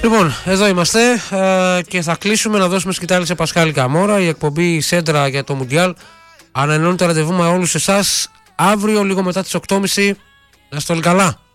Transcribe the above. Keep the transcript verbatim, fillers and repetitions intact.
Λοιπόν, εδώ είμαστε ε, και θα κλείσουμε να δώσουμε σκητάλη σε Πασχάλη Καμόρα. Η εκπομπή Σέντρα για το Μουντιάλ ανανεώνει το ραντεβού με όλους εσάς αύριο λίγο μετά τις οκτώ και μισή. Να είστε όλοι καλά.